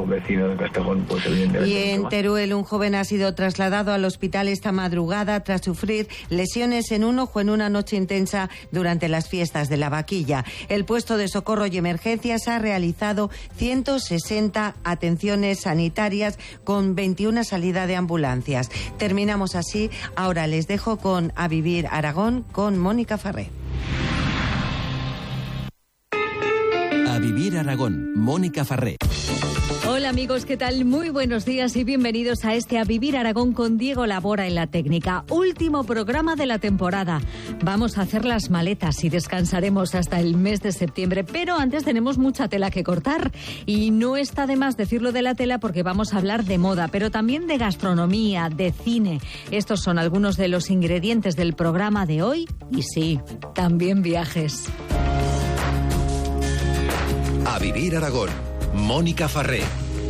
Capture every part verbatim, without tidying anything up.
vecino de Castejón, pues evidentemente... Y en Teruel, un joven ha sido trasladado al hospital esta madrugada tras sufrir lesiones en un ojo en una noche intensa durante las fiestas de la Vaquilla. El puesto de socorro y emergencias ha realizado ciento sesenta atenciones sanitarias con veintiuna salidas de ambulancias. Terminamos así. Ahora les dejo con A Vivir Aragón con Mónica Farré. A Vivir Aragón, Mónica Farré. Hola amigos, ¿qué tal? Muy buenos días y bienvenidos a este A Vivir Aragón con Diego Labora en la técnica. Último programa de la temporada. Vamos a hacer las maletas y descansaremos hasta el mes de septiembre, pero antes tenemos mucha tela que cortar y no está de más decirlo de la tela porque vamos a hablar de moda, pero también de gastronomía, de cine. Estos son algunos de los ingredientes del programa de hoy y sí, también viajes. A Vivir Aragón, Mónica Farré.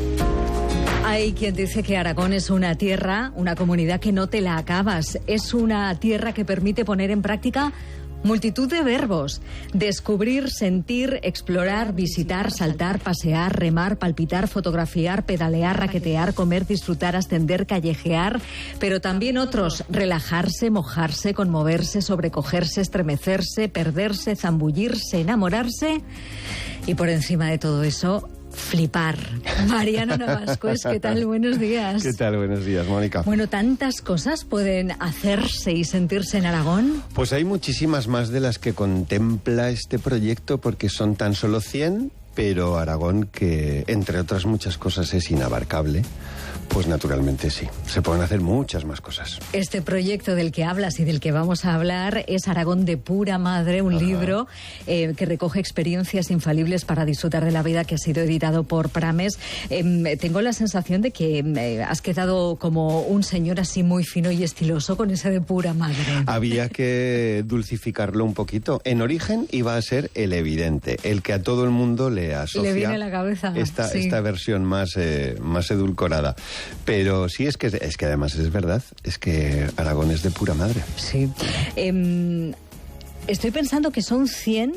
Hay quien dice que Aragón es una tierra, una comunidad que no te la acabas. Es una tierra que permite poner en práctica multitud de verbos. Descubrir, sentir, explorar, visitar, saltar, pasear, remar, palpitar, fotografiar, pedalear, raquetear, comer, disfrutar, ascender, callejear. Pero también otros, relajarse, mojarse, conmoverse, sobrecogerse, estremecerse, perderse, zambullirse, enamorarse. Y por encima de todo eso, flipar. Mariano Navascués, ¿qué tal? Buenos días. ¿Qué tal? Buenos días, Mónica. Bueno, ¿tantas cosas pueden hacerse y sentirse en Aragón? Pues hay muchísimas más de las que contempla este proyecto porque son tan solo cien, pero Aragón, que entre otras muchas cosas es inabarcable, pues naturalmente sí, se pueden hacer muchas más cosas. Este proyecto del que hablas y del que vamos a hablar es Aragón de pura madre, un Ajá. libro eh, que recoge experiencias infalibles para disfrutar de la vida, que ha sido editado por Prames. Eh, tengo la sensación de que eh, has quedado como un señor así muy fino y estiloso con ese de pura madre. Había que dulcificarlo un poquito. En origen iba a ser el evidente, el que a todo el mundo le asocia. Le viene a la cabeza. Esta, sí. esta versión más, eh, más edulcorada. Pero sí, es que, es que además es verdad, es que Aragón es de pura madre. Sí. Eh, estoy pensando que son cien,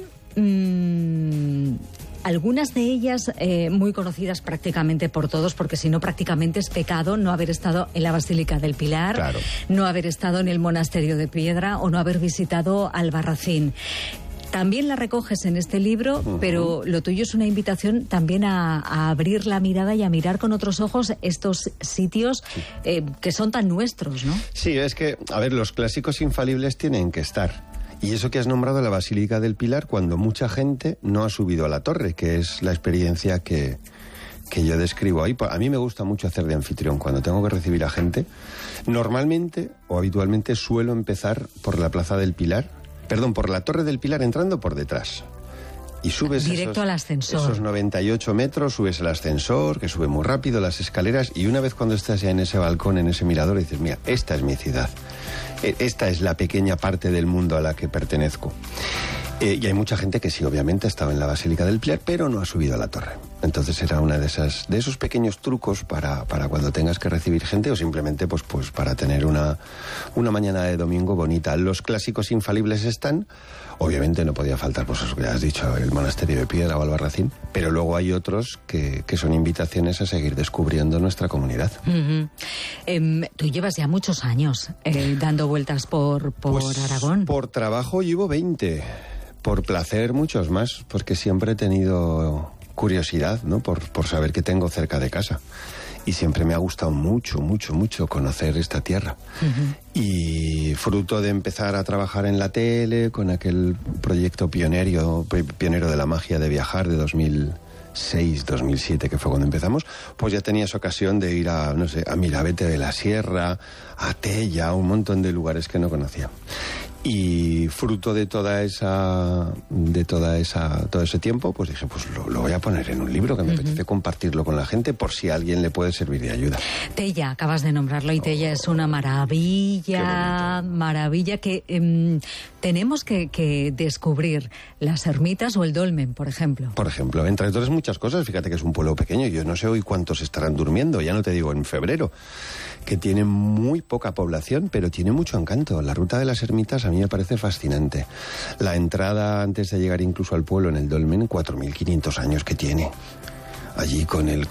mmm, algunas de ellas eh, muy conocidas prácticamente por todos, porque si no prácticamente es pecado no haber estado en la Basílica del Pilar, claro. no haber estado en el Monasterio de Piedra o no haber visitado Albarracín. También la recoges en este libro, uh-huh. pero lo tuyo es una invitación también a, a abrir la mirada y a mirar con otros ojos estos sitios sí. eh, que son tan nuestros, ¿no? Sí, es que, a ver, los clásicos infalibles tienen que estar. Y eso que has nombrado la Basílica del Pilar, cuando mucha gente no ha subido a la torre, que es la experiencia que, que yo describo ahí. A mí me gusta mucho hacer de anfitrión cuando tengo que recibir a gente. Normalmente o habitualmente suelo empezar por la Plaza del Pilar, Perdón, por la Torre del Pilar entrando por detrás. Y subes directo esos, al ascensor. Esos noventa y ocho metros, subes el ascensor, que sube muy rápido, las escaleras, y una vez cuando estás ya en ese balcón, en ese mirador, dices, mira, esta es mi ciudad. Esta es la pequeña parte del mundo a la que pertenezco. Eh, y hay mucha gente que sí, obviamente, ha estado en la Basílica del Pilar, pero no ha subido a la torre. Entonces era una de esas, de esos pequeños trucos para, para cuando tengas que recibir gente o simplemente pues, pues para tener una, una mañana de domingo bonita. Los clásicos infalibles están, obviamente no podía faltar, pues eso que has dicho, el Monasterio de Piedra o Albarracín, pero luego hay otros que, que son invitaciones a seguir descubriendo nuestra comunidad. Uh-huh. Eh, tú llevas ya muchos años eh, dando vueltas por, por pues, Aragón. Por trabajo llevo veinte. Por placer muchos más, porque siempre he tenido curiosidad, ¿no? Por, por saber qué tengo cerca de casa. Y siempre me ha gustado mucho, mucho, mucho conocer esta tierra. Uh-huh. Y fruto de empezar a trabajar en la tele, con aquel proyecto pionero, pionero de la magia de viajar de dos mil seis, dos mil siete, que fue cuando empezamos, pues ya tenías ocasión de ir a, no sé, a Mirabete de la Sierra, a Tella, un montón de lugares que no conocía. Y fruto de toda esa, de toda esa, todo ese tiempo, pues dije, pues lo, lo voy a poner en un libro que me uh-huh. apetece compartirlo con la gente por si a alguien le puede servir de ayuda. Tella, acabas de nombrarlo, y Tella oh, es una maravilla, maravilla que eh, tenemos que, que descubrir. Las ermitas o el dolmen, por ejemplo. Por ejemplo, entre otras muchas cosas, fíjate que es un pueblo pequeño, yo no sé hoy cuántos estarán durmiendo, ya no te digo en febrero, que tiene muy poca población, pero tiene mucho encanto. La ruta de las ermitas a mí me parece fascinante. La entrada antes de llegar incluso al pueblo en el dolmen, cuatro mil quinientos años que tiene. Allí con el